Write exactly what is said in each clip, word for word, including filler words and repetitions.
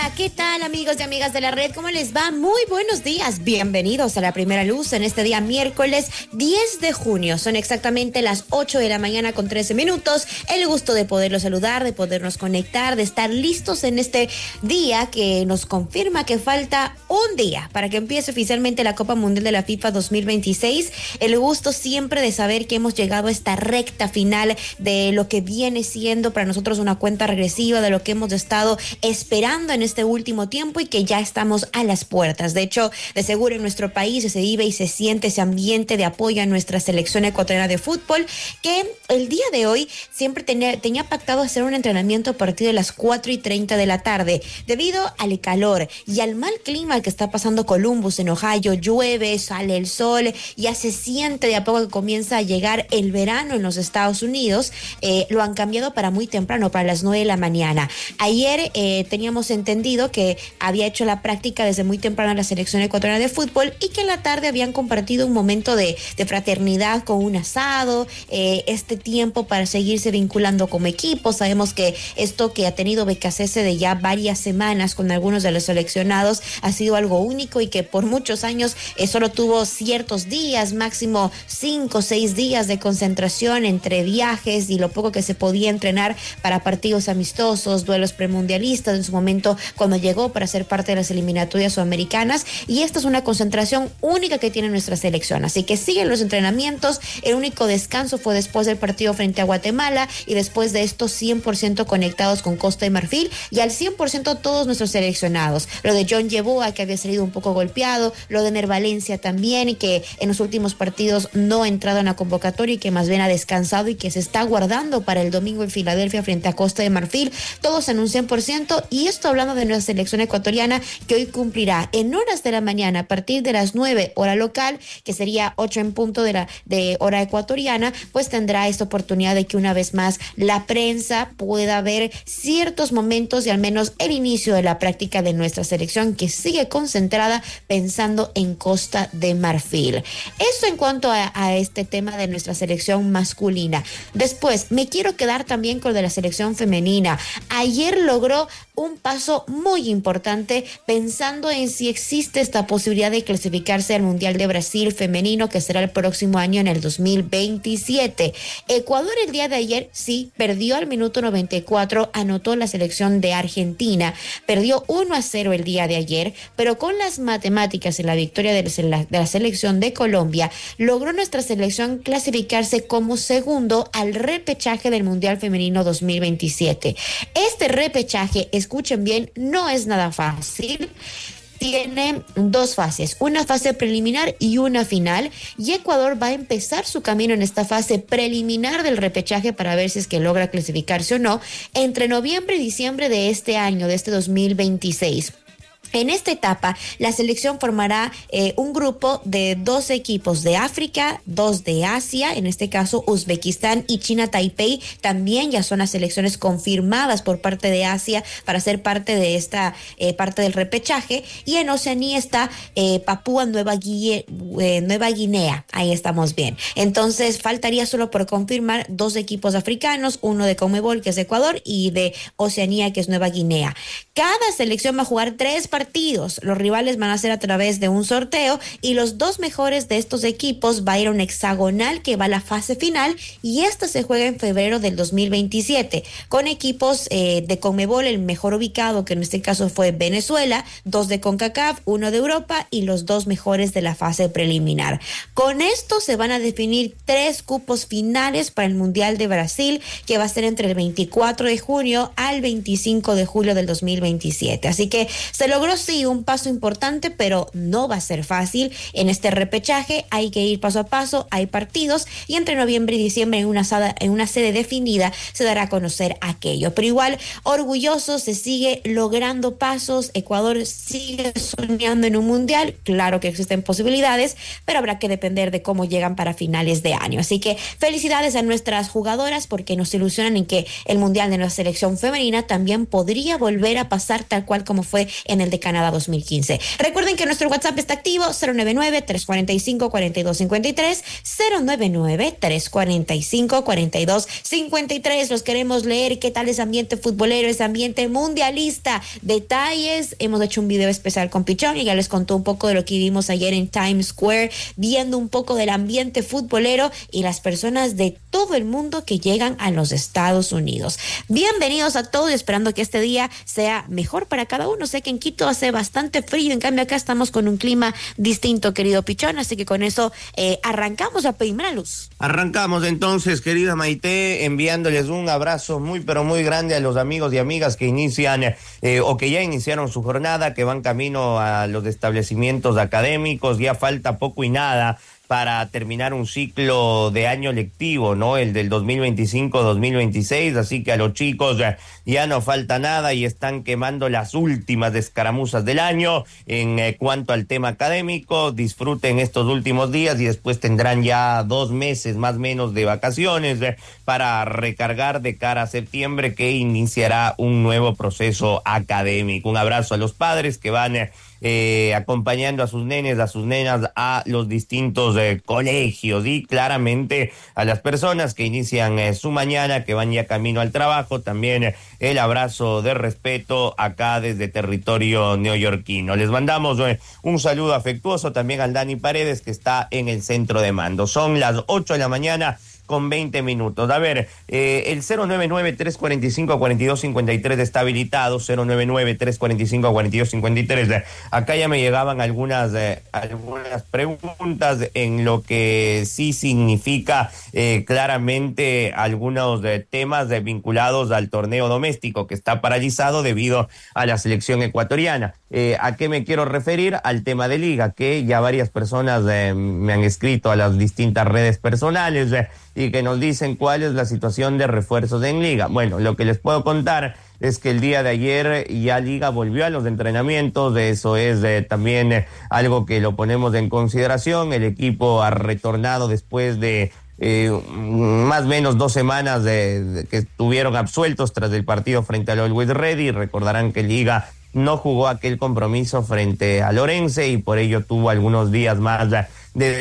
Hola, ¿qué tal amigos y amigas de la red? ¿Cómo les va? Muy buenos días. Bienvenidos a La Primera Luz en este día miércoles diez de junio. Son exactamente las ocho de la mañana con trece minutos. El gusto de poderlos saludar, de podernos conectar, de estar listos en este día que nos confirma que falta un día para que empiece oficialmente la Copa Mundial de la FIFA dos mil veintiséis. El gusto siempre de saber que hemos llegado a esta recta final de lo que viene siendo para nosotros una cuenta regresiva de lo que hemos estado esperando en este último tiempo y que ya estamos a las puertas. De hecho, de seguro en nuestro país se vive y se siente ese ambiente de apoyo a nuestra selección ecuatoriana de fútbol, que el día de hoy siempre tenía, tenía pactado hacer un entrenamiento a partir de las cuatro y treinta de la tarde. Debido al calor y al mal clima que está pasando Columbus en Ohio, llueve, sale el sol, ya se siente de a poco que comienza a llegar el verano en los Estados Unidos, eh, lo han cambiado para muy temprano, para las nueve de la mañana. Ayer eh, teníamos entendido que había hecho la práctica desde muy temprano la selección ecuatoriana de fútbol y que en la tarde habían compartido un momento de, de fraternidad con un asado, eh, este tiempo para seguirse vinculando como equipo. Sabemos que esto que ha tenido B K C S de ya varias semanas con algunos de los seleccionados ha sido algo único y que por muchos años eh, solo tuvo ciertos días, máximo cinco o seis días de concentración entre viajes y lo poco que se podía entrenar para partidos amistosos, duelos premundialistas en su momento cuando llegó para ser parte de las eliminatorias sudamericanas, y esta es una concentración única que tiene nuestra selección, así que siguen los entrenamientos. El único descanso fue después del partido frente a Guatemala y después de estos cien por ciento conectados con Costa de Marfil y al cien por ciento todos nuestros seleccionados. Lo de John Yeboah, que había salido un poco golpeado, lo de Ener Valencia también, y que en los últimos partidos no ha entrado en la convocatoria y que más bien ha descansado y que se está guardando para el domingo en Filadelfia frente a Costa de Marfil. Todos en un cien por ciento, y esto hablando de nuestra selección ecuatoriana que hoy cumplirá en horas de la mañana a partir de las nueve hora local, que sería ocho en punto de la de hora ecuatoriana, pues tendrá esta oportunidad de que una vez más la prensa pueda ver ciertos momentos y al menos el inicio de la práctica de nuestra selección, que sigue concentrada pensando en Costa de Marfil. Esto en cuanto a, a este tema de nuestra selección masculina. Después me quiero quedar también con de la selección femenina. Ayer logró un paso muy importante pensando en si existe esta posibilidad de clasificarse al Mundial de Brasil femenino, que será el próximo año en el dos mil veintisiete. Ecuador el día de ayer sí perdió al minuto noventa y cuatro, anotó la selección de Argentina, perdió uno a cero el día de ayer, pero con las matemáticas y la victoria de la, de la selección de Colombia, logró nuestra selección clasificarse como segundo al repechaje del Mundial Femenino dos mil veintisiete. Este repechaje, escuchen bien, no es nada fácil. Tiene dos fases, una fase preliminar y una final, y Ecuador va a empezar su camino en esta fase preliminar del repechaje para ver si es que logra clasificarse o no entre noviembre y diciembre de este año, de este dos mil veintiséis. En esta etapa, la selección formará eh, un grupo de dos equipos de África, dos de Asia, en este caso Uzbekistán y China Taipei, también ya son las selecciones confirmadas por parte de Asia para ser parte de esta eh, parte del repechaje, y en Oceanía está eh, Papúa Nueva, Guine, eh, Nueva Guinea, ahí estamos bien. Entonces faltaría solo por confirmar dos equipos africanos, uno de Conmebol, que es Ecuador, y de Oceanía, que es Nueva Guinea. Cada selección va a jugar tres partidos partidos. Los rivales van a ser a través de un sorteo y los dos mejores de estos equipos va a ir a un hexagonal que va a la fase final, y esta se juega en febrero del dos mil veintisiete con equipos eh, de Conmebol, el mejor ubicado, que en este caso fue Venezuela, dos de CONCACAF, uno de Europa y los dos mejores de la fase preliminar. Con esto se van a definir tres cupos finales para el Mundial de Brasil, que va a ser entre el veinticuatro de junio al veinticinco de julio del dos mil veintisiete. Así que se logró sí un paso importante, pero no va a ser fácil. En este repechaje hay que ir paso a paso, hay partidos, y entre noviembre y diciembre en una, sada, en una sede definida se dará a conocer aquello. Pero igual, orgulloso, se sigue logrando pasos. Ecuador sigue soñando en un mundial. Claro que existen posibilidades, pero habrá que depender de cómo llegan para finales de año. Así que felicidades a nuestras jugadoras, porque nos ilusionan en que el mundial de nuestra selección femenina también podría volver a pasar tal cual como fue en el de de Canadá dos mil quince. Recuerden que nuestro WhatsApp está activo, cero nueve nueve, tres cuatro cinco, cuatro dos cinco tres, cero nueve nueve, tres cuatro cinco, cuatro dos cinco tres. Los queremos leer. ¿Qué tal ese ambiente futbolero, ese ambiente mundialista? Detalles. Hemos hecho un video especial con Pichón y ya les contó un poco de lo que vimos ayer en Times Square, viendo un poco del ambiente futbolero y las personas de todo el mundo que llegan a los Estados Unidos. Bienvenidos a todos, esperando que este día sea mejor para cada uno. Sé que en Quito hace bastante frío, en cambio acá estamos con un clima distinto, querido Pichón, así que con eso eh, arrancamos a Primera Luz. Arrancamos entonces, querida Maite, enviándoles un abrazo muy pero muy grande a los amigos y amigas que inician eh, o que ya iniciaron su jornada, que van camino a los establecimientos académicos. Ya falta poco y nada para terminar un ciclo de año lectivo, ¿no? El del dos mil veinticinco dos mil veintiséis, así que a los chicos ya, ya no falta nada y están quemando las últimas escaramuzas del año. En eh, cuanto al tema académico, disfruten estos últimos días y después tendrán ya dos meses más o menos de vacaciones eh, para recargar de cara a septiembre, que iniciará un nuevo proceso académico. Un abrazo a los padres que van eh, Eh, acompañando a sus nenes, a sus nenas a los distintos eh, colegios, y claramente a las personas que inician eh, su mañana, que van ya camino al trabajo, también eh, el abrazo de respeto acá desde territorio neoyorquino. Les mandamos eh, un saludo afectuoso también al Dani Paredes, que está en el centro de mando. Son las ocho de la mañana con veinte minutos. A ver, eh, el cero nueve nueve, tres cuatro cinco, cuatro dos cinco tres está habilitado, cero nueve nueve, tres cuatro cinco, cuatro dos cinco tres. Acá ya me llegaban algunas, eh, algunas preguntas en lo que sí significa eh, claramente algunos eh, temas eh, vinculados al torneo doméstico que está paralizado debido a la selección ecuatoriana. Eh, ¿A qué me quiero referir? Al tema de liga, que ya varias personas eh, me han escrito a las distintas redes personales eh, y que nos dicen cuál es la situación de refuerzos en liga. Bueno, lo que les puedo contar es que el día de ayer ya Liga volvió a los entrenamientos. Eso es eh, también eh, algo que lo ponemos en consideración. El equipo ha retornado después de Eh, más o menos dos semanas de, de que estuvieron absueltos tras el partido frente al Always Ready. Recordarán que Liga no jugó aquel compromiso frente a Lorense y por ello tuvo algunos días más de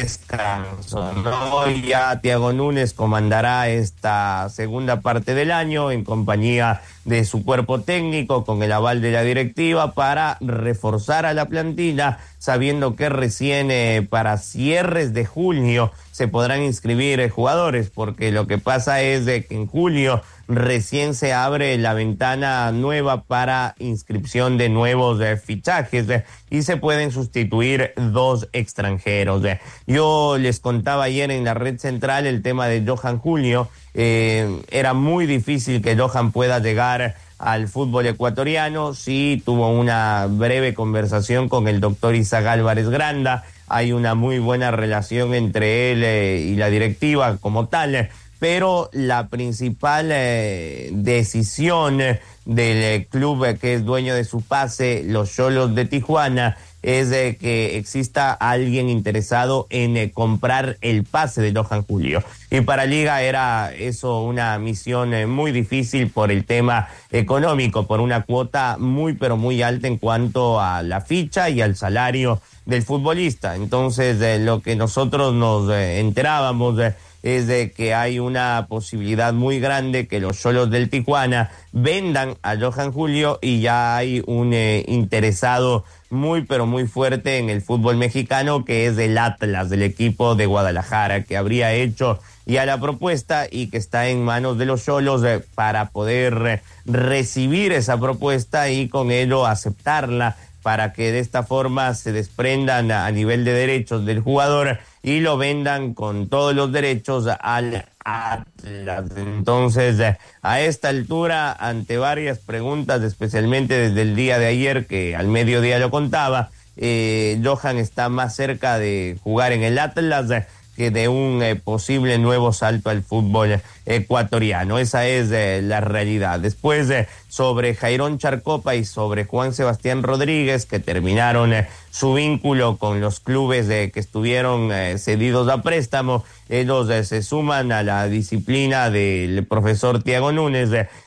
descanso, ¿no? Y ya Thiago Núñez comandará esta segunda parte del año en compañía de su cuerpo técnico, con el aval de la directiva, para reforzar a la plantilla, sabiendo que recién eh, para cierres de junio se podrán inscribir eh, jugadores, porque lo que pasa es de que en julio recién se abre la ventana nueva para inscripción de nuevos eh, fichajes eh, y se pueden sustituir dos extranjeros. Eh. Yo les contaba ayer en la red central el tema de Johan Julio. Eh, era muy difícil que Johan pueda llegar al fútbol ecuatoriano. Sí, tuvo una breve conversación con el doctor Isaac Álvarez Granda. Hay una muy buena relación entre él eh, y la directiva como tal, pero la principal eh, decisión del eh, club eh, que es dueño de su pase, los Xolos de Tijuana, es de que exista alguien interesado en eh, comprar el pase de Johan Julio. Y para Liga era eso una misión eh, muy difícil por el tema económico, por una cuota muy pero muy alta en cuanto a la ficha y al salario del futbolista. Entonces, eh, lo que nosotros nos eh, enterábamos eh, es de que hay una posibilidad muy grande que los Xolos del Tijuana vendan a Johan Julio, y ya hay un eh, interesado muy pero muy fuerte en el fútbol mexicano, que es el Atlas, del equipo de Guadalajara, que habría hecho ya la propuesta y que está en manos de los Xolos eh, para poder eh, recibir esa propuesta y con ello aceptarla, para que de esta forma se desprendan a, a nivel de derechos del jugador y lo vendan con todos los derechos al Atlas. Entonces, a esta altura, ante varias preguntas, especialmente desde el día de ayer, que al mediodía lo contaba, eh, Johan está más cerca de jugar en el Atlas que de un eh, posible nuevo salto al fútbol ecuatoriano. Esa es eh, la realidad. Después, eh, sobre Jairón Charcopa y sobre Juan Sebastián Rodríguez, que terminaron eh, su vínculo con los clubes eh, que estuvieron eh, cedidos a préstamo, ellos eh, se suman a la disciplina del profesor Thiago Núñez, eh,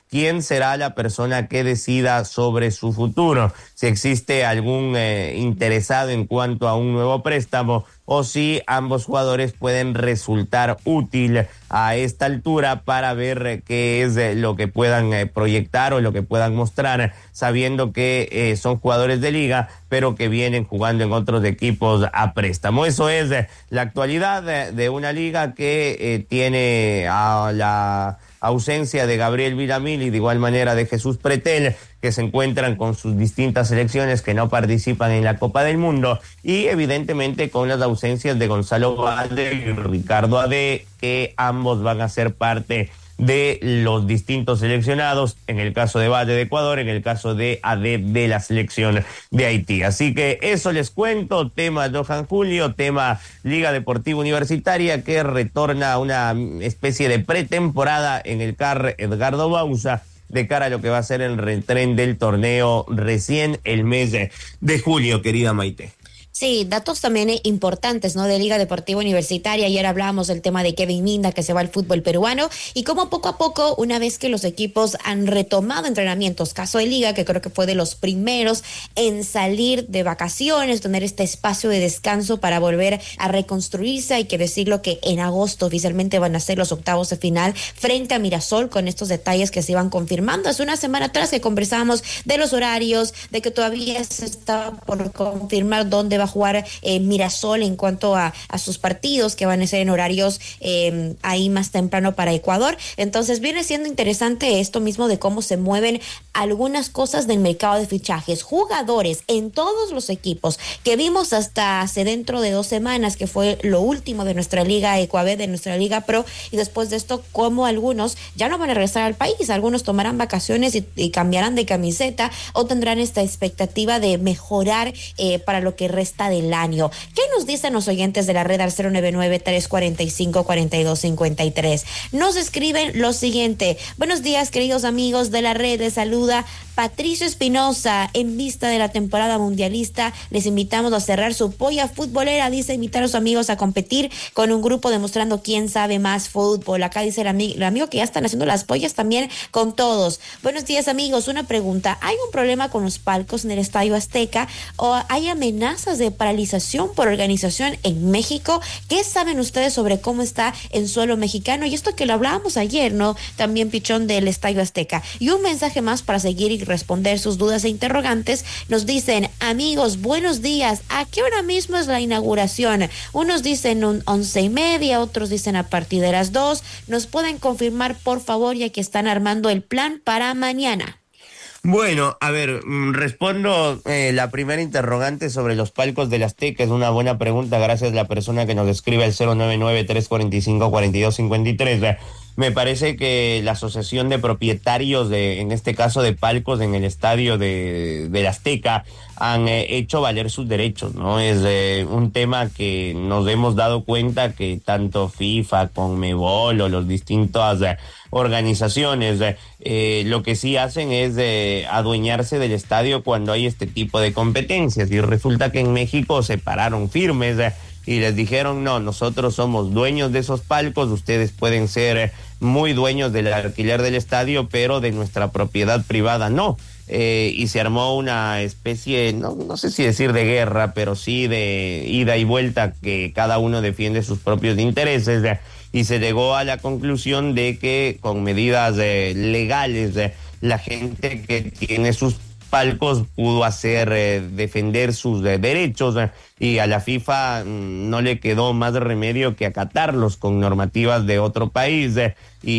quién será la persona que decida sobre su futuro, si existe algún eh, interesado en cuanto a un nuevo préstamo o si ambos jugadores pueden resultar útil a esta altura para ver eh, qué es eh, lo que puedan eh, proyectar o lo que puedan mostrar, sabiendo que eh, son jugadores de liga, pero que vienen jugando en otros equipos a préstamo. Eso es eh, la actualidad de, de una liga que eh, tiene a la ausencia de Gabriel Villamil y de igual manera de Jesús Pretel, que se encuentran con sus distintas selecciones que no participan en la Copa del Mundo, y evidentemente con las ausencias de Gonzalo Valde y Ricardo Ade, que ambos van a ser parte de los distintos seleccionados, en el caso de Valle de Ecuador, en el caso de A D de la selección de Haití. Así que eso les cuento, tema Johan Julio, tema Liga Deportiva Universitaria, que retorna a una especie de pretemporada en el C A R Edgardo Bauza, de cara a lo que va a ser el retren del torneo recién el mes de julio, querida Maite. Sí, datos también importantes, ¿no? De Liga Deportiva Universitaria. Ayer hablábamos del tema de Kevin Minda, que se va al fútbol peruano, y cómo poco a poco, una vez que los equipos han retomado entrenamientos, caso de Liga, que creo que fue de los primeros en salir de vacaciones, tener este espacio de descanso para volver a reconstruirse. Hay que decirlo que en agosto oficialmente van a ser los octavos de final frente a Mirasol, con estos detalles que se iban confirmando. Hace una semana atrás que conversábamos de los horarios, de que todavía se estaba por confirmar dónde va a jugar eh, Mirasol en cuanto a, a sus partidos, que van a ser en horarios eh, ahí más temprano para Ecuador. Entonces viene siendo interesante esto mismo de cómo se mueven algunas cosas del mercado de fichajes. Jugadores en todos los equipos que vimos hasta hace dentro de dos semanas, que fue lo último de nuestra Liga Ecuabet, de nuestra Liga Pro, y después de esto, como algunos ya no van a regresar al país, algunos tomarán vacaciones y, y cambiarán de camiseta o tendrán esta expectativa de mejorar eh, para lo que resta del año. ¿Qué nos dicen los oyentes de la red al cero nueve nueve, tres cuatro cinco, cuatro dos cinco tres? Nos escriben lo siguiente: buenos días, queridos amigos de la red, les saluda Patricio Espinosa. En vista de la temporada mundialista, les invitamos a cerrar su polla futbolera. Dice invitar a sus amigos a competir con un grupo demostrando quién sabe más fútbol. Acá dice el, ami- el amigo que ya están haciendo las pollas también con todos. Buenos días, amigos. Una pregunta: ¿hay un problema con los palcos en el Estadio Azteca o hay amenazas de paralización por organización en México? ¿Qué saben ustedes sobre cómo está en suelo mexicano? Y esto que lo hablábamos ayer, ¿no? También, Pichón, del Estadio Azteca. Y un mensaje más para seguir y responder sus dudas e interrogantes. Nos dicen: amigos, buenos días. ¿A qué hora mismo es la inauguración? Unos dicen un once y media, otros dicen a partir de las dos. ¿Nos pueden confirmar, por favor, ya que están armando el plan para mañana? Bueno, a ver, respondo eh, la primera interrogante sobre los palcos del Azteca. Es una buena pregunta, gracias a la persona que nos escribe al cero nueve nueve, tres cuatro cinco, cuatro dos cinco tres. Me parece que la asociación de propietarios, de, en este caso de palcos en el estadio de, del Azteca, han eh, hecho valer sus derechos, ¿no? Es eh, un tema que nos hemos dado cuenta que tanto FIFA, Conmebol o los distintos eh, organizaciones eh, lo que sí hacen es eh, adueñarse del estadio cuando hay este tipo de competencias, y resulta que en México se pararon firmes eh, y les dijeron: no, nosotros somos dueños de esos palcos, ustedes pueden ser eh, muy dueños del alquiler del estadio, pero de nuestra propiedad privada no. Eh, y se armó una especie, no, no sé si decir de guerra, pero sí de ida y vuelta, que cada uno defiende sus propios intereses, eh, y se llegó a la conclusión de que con medidas eh, legales eh, la gente que tiene sus palcos pudo hacer eh, defender sus eh, derechos eh, y a la FIFA mm, no le quedó más remedio que acatarlos con normativas de otro país eh,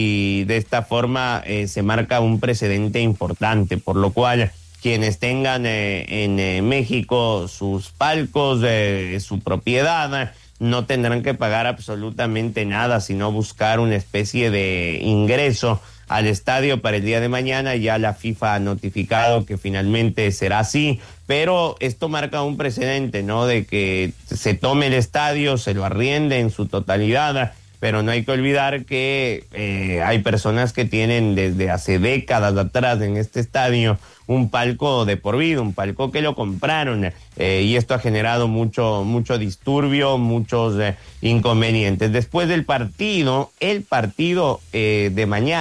y de esta forma eh, se marca un precedente importante, por lo cual quienes tengan eh, en eh, México sus palcos, eh, su propiedad, eh, no tendrán que pagar absolutamente nada, sino buscar una especie de ingreso al estadio para el día de mañana. Ya la FIFA ha notificado que finalmente será así, pero esto marca un precedente, ¿no? De que se tome el estadio, se lo arriende en su totalidad, pero no hay que olvidar que eh, hay personas que tienen desde hace décadas atrás en este estadio un palco de por vida, un palco que lo compraron, eh, y esto ha generado mucho, mucho disturbio, muchos eh, inconvenientes. Después del partido, el partido eh, de mañana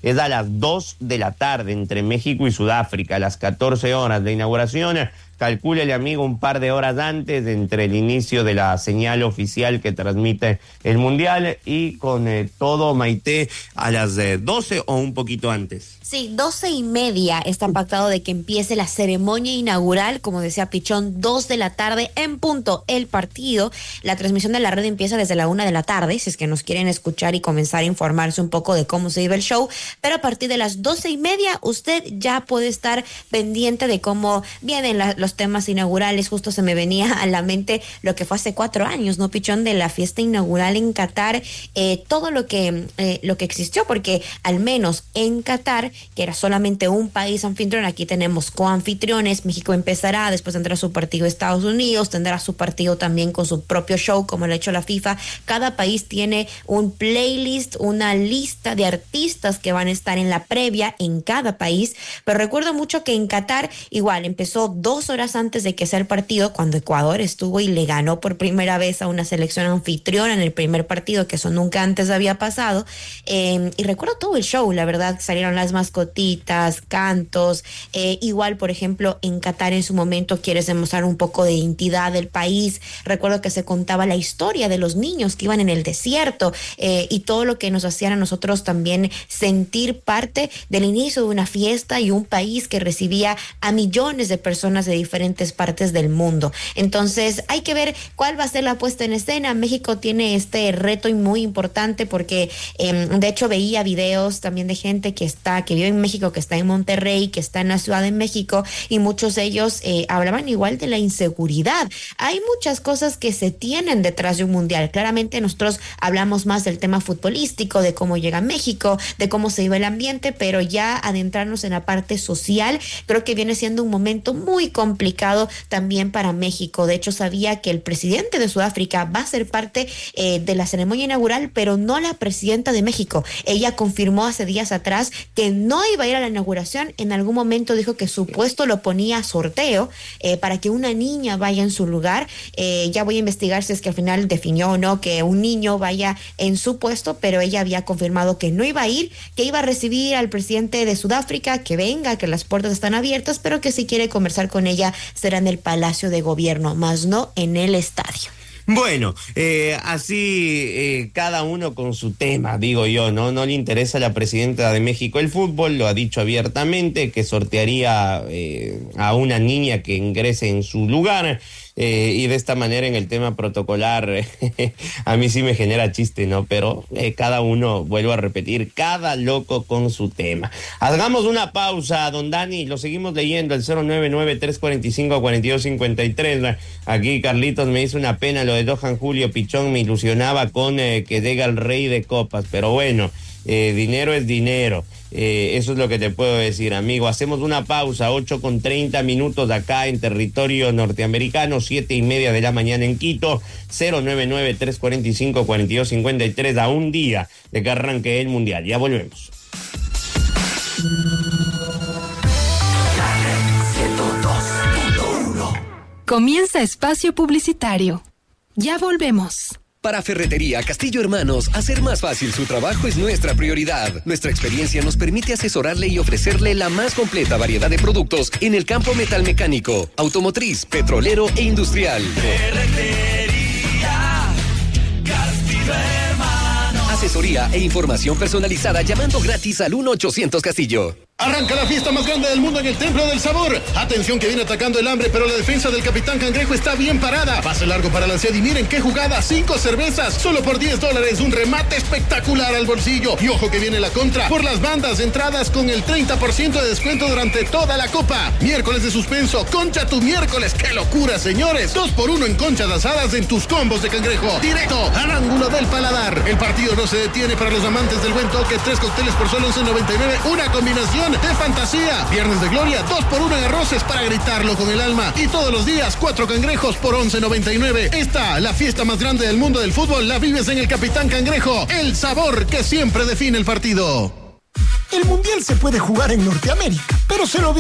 es a las dos de la tarde entre México y Sudáfrica, a las catorce horas de inauguración. Calcúlele, amigo, un par de horas antes entre el inicio de la señal oficial que transmite el Mundial y con eh, todo, Maite, a las eh, doce o un poquito antes. Sí, doce y media está pactado de que empiece la ceremonia inaugural, como decía Pichón, dos de la tarde en punto el partido. La transmisión de la red empieza desde la una de la tarde, si es que nos quieren escuchar y comenzar a informarse un poco de cómo se vive el show, pero a partir de las doce y media usted ya puede estar pendiente de cómo vienen la, los temas inaugurales. Justo se me venía a la mente lo que fue hace cuatro años, ¿no, Pichón? De la fiesta inaugural en Qatar, eh, todo lo que, eh, lo que existió, porque al menos en Qatar, que era solamente un país anfitrión, aquí tenemos coanfitriones. México empezará, después tendrá su partido Estados Unidos, tendrá su partido también con su propio show, como lo ha hecho la FIFA. Cada país tiene un playlist, una lista de artistas que van a estar en la previa en cada país, pero recuerdo mucho que en Qatar igual empezó dos horas antes de que sea el partido, cuando Ecuador estuvo y le ganó por primera vez a una selección anfitriona en el primer partido, que eso nunca antes había pasado, eh, y recuerdo todo el show, la verdad. Salieron las mascotitas, cantos, eh, igual por ejemplo en Qatar en su momento quieres demostrar un poco de identidad del país. Recuerdo que se contaba la historia de los niños que iban en el desierto, eh, y todo lo que nos hacían a nosotros también sentir parte del inicio de una fiesta y un país que recibía a millones de personas de diferentes partes del mundo. Entonces hay que ver cuál va a ser la puesta en escena. México tiene este reto muy importante porque eh, de hecho veía videos también de gente que está, que vive en México, que está en Monterrey, que está en la Ciudad de México, y muchos de ellos eh, hablaban igual de la inseguridad. Hay muchas cosas que se tienen detrás de un mundial. Claramente nosotros hablamos más del tema futbolístico, de cómo llega México, de cómo se vive el ambiente, pero ya adentrarnos en la parte social, creo que viene siendo un momento muy complicado también para México. De hecho, sabía que el presidente de Sudáfrica va a ser parte eh, de la ceremonia inaugural, pero no la presidenta de México. Ella confirmó hace días atrás que no iba a ir a la inauguración. En algún momento dijo que su puesto lo ponía a sorteo eh, para que una niña vaya en su lugar. Eh, ya voy a investigar si es que al final definió o no que un niño vaya en su puesto, pero ella había confirmado que no iba a ir, que iba a recibir al presidente de Sudáfrica, que venga, que las puertas están abiertas, pero que si quiere conversar con ella será en el Palacio de Gobierno, más no en el estadio. Bueno, eh, así eh, cada uno con su tema, digo yo, ¿no? No le interesa a la presidenta de México el fútbol, lo ha dicho abiertamente, que sortearía eh, a una niña que ingrese en su lugar. Eh, y de esta manera en el tema protocolar eh, a mí sí me genera chiste, ¿no? Pero eh, cada uno, vuelvo a repetir, cada loco con su tema. Hagamos una pausa, don Dani, lo seguimos leyendo, el cero nueve nueve, tres cuatro cinco, cuatro dos cinco tres. Aquí Carlitos me hizo una pena lo de Johan Julio Pichón, me ilusionaba con eh, que llega el rey de copas, pero bueno, eh, dinero es dinero. Eh, eso es lo que te puedo decir, amigo. Hacemos una pausa, ocho con treinta minutos acá en territorio norteamericano, siete y media de la mañana en Quito, cero nueve nueve, tres cuatro cinco, cuatro dos cinco tres, a un día de que arranque el Mundial. Ya volvemos. Comienza espacio publicitario. Ya volvemos. Para Ferretería Castillo Hermanos, hacer más fácil su trabajo es nuestra prioridad. Nuestra experiencia nos permite asesorarle y ofrecerle la más completa variedad de productos en el campo metalmecánico, automotriz, petrolero e industrial. Ferretería Castillo Hermanos. Asesoría e información personalizada llamando gratis al uno ochocientos Castillo. Arranca la fiesta más grande del mundo en el Templo del Sabor. Atención que viene atacando el hambre, pero la defensa del Capitán Cangrejo está bien parada. Pase largo para la ansiedad y miren qué jugada. Cinco cervezas, solo por diez dólares. Un remate espectacular al bolsillo. Y ojo que viene la contra. Por las bandas, entradas con el treinta por ciento de descuento durante toda la copa. Miércoles de suspenso. Concha tu miércoles. ¡Qué locura, señores! Dos por uno en conchas asadas en tus combos de cangrejo. Directo al ángulo del paladar. El partido no se detiene para los amantes del buen toque. Tres cócteles por solo once noventa y nueve. Una combinación de fantasía. Viernes de gloria, dos por uno en arroces para gritarlo con el alma. Y todos los días, cuatro cangrejos por once noventa y nueve. Esta, la fiesta más grande del mundo del fútbol, la vives en el Capitán Cangrejo. El sabor que siempre define el partido. El Mundial se puede jugar en Norteamérica, pero se lo